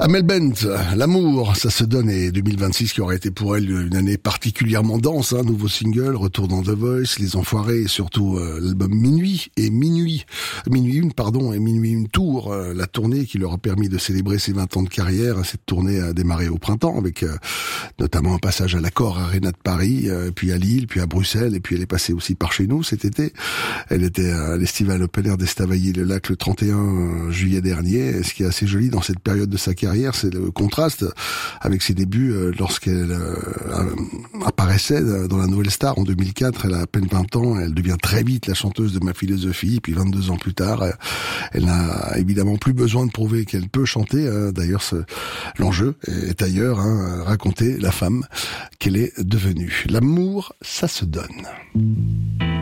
Amel Bent, l'amour, ça se donne, et 2026 qui aurait été pour elle une année particulièrement dense, nouveau single, retour dans The Voice, Les Enfoirés, et surtout l'album Minuit une tour, la tournée qui leur a permis de célébrer ses 20 ans de carrière. Cette tournée a démarré au printemps avec notamment un passage à l'Accor Arena de Paris, puis à Lille, puis à Bruxelles, et puis elle est passée aussi par chez nous cet été. Elle était à l'Estival Open Air d'Estavayer-le-Lac le 31 juillet dernier. Et ce qui est assez joli dans cette période de sa carrière, c'est le contraste avec ses débuts lorsqu'elle apparaissait dans la Nouvelle Star en 2004. Elle a à peine 20 ans, elle devient très vite la chanteuse de Ma Philosophie, puis 22 ans plus tard, elle n'a évidemment plus besoin de prouver qu'elle peut chanter. D'ailleurs, l'enjeu est ailleurs, raconter la femme qu'elle est devenue. L'amour, ça se donne.